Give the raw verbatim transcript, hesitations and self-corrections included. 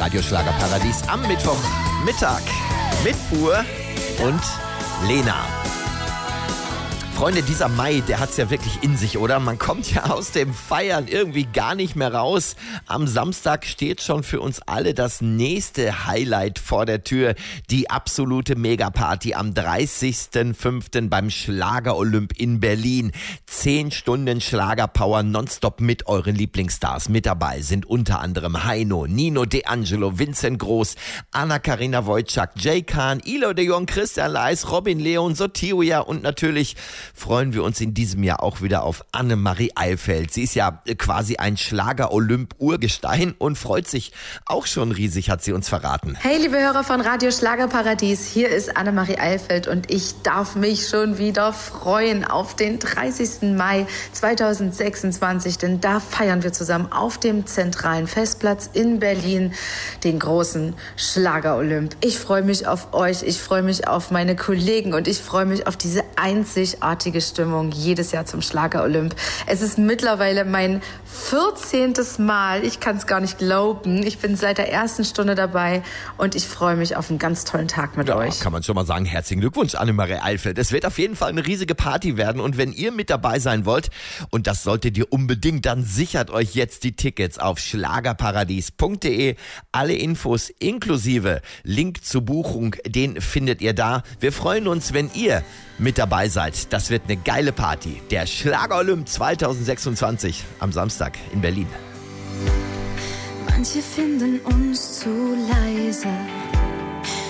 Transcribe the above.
Radio Schlagerparadies am Mittwochmittag mit Pur und Lena. Freunde, dieser Mai, der hat's ja wirklich in sich, oder? Man kommt ja aus dem Feiern irgendwie gar nicht mehr raus. Am Samstag steht schon für uns alle das nächste Highlight vor der Tür. Die absolute Megaparty am dreißigsten fünften beim Schlager-Olymp in Berlin. Zehn Stunden Schlagerpower nonstop mit euren Lieblingsstars. Mit dabei sind unter anderem Heino, Nino D'Angelo, Vincent Groß, Anna-Karina Wojcik, Jay Khan, Ilo de Jong, Christian Leis, Robin Leon, Sotiria und natürlich freuen wir uns in diesem Jahr auch wieder auf Annemarie Eilfeld. Sie ist ja quasi ein Schlager-Olymp-Urgestein und freut sich auch schon riesig, hat sie uns verraten. Hey, liebe Hörer von Radio Schlagerparadies, hier ist Annemarie Eilfeld und ich darf mich schon wieder freuen auf den dreißigsten Mai zweitausendsechsundzwanzig, denn da feiern wir zusammen auf dem zentralen Festplatz in Berlin den großen Schlager-Olymp. Ich freue mich auf euch, ich freue mich auf meine Kollegen und ich freue mich auf diese einzigartige Stimmung jedes Jahr zum Schlager-Olymp. Es ist mittlerweile mein vierzehntes Mal. Ich kann es gar nicht glauben. Ich bin seit der ersten Stunde dabei und ich freue mich auf einen ganz tollen Tag mit ja, euch. Kann man schon mal sagen, herzlichen Glückwunsch, Annemarie Eilfeld. Es wird auf jeden Fall eine riesige Party werden und wenn ihr mit dabei sein wollt, und das solltet ihr unbedingt, dann sichert euch jetzt die Tickets auf schlagerparadies punkt de. Alle Infos inklusive Link zur Buchung, den findet ihr da. Wir freuen uns, wenn ihr mit dabei seid. Das wird eine geile Party. Der Schlager-Olymp zweitausendsechsundzwanzig am Samstag in Berlin. Manche finden uns zu leise.